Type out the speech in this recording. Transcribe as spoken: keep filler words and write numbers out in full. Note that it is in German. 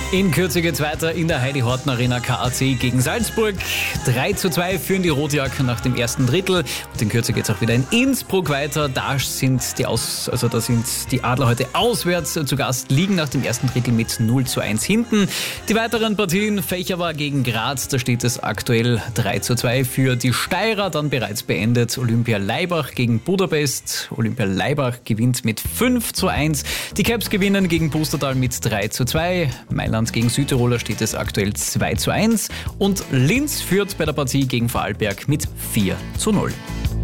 In Kürze geht's weiter in der Heidi-Horten-Arena. K A C gegen Salzburg. drei zu zwei führen die Rotjacker nach dem ersten Drittel. Und in Kürze geht's auch wieder in Innsbruck weiter. Da sind die, Aus, also da sind die Adler heute auswärts zu Gast, liegen nach dem ersten Drittel mit null zu eins hinten. Die weiteren Partien: Fächerwa gegen Graz, da steht es aktuell drei zu zwei für die Steirer. Dann bereits beendet Olympia Laibach gegen Budapest. Olympia Laibach gewinnt mit fünf zu eins. Die Caps gewinnen gegen Pustertal mit drei zu zwei. Mailand gegen Südtiroler steht es aktuell zwei zu eins und Linz führt bei der Partie gegen Vorarlberg mit vier zu null.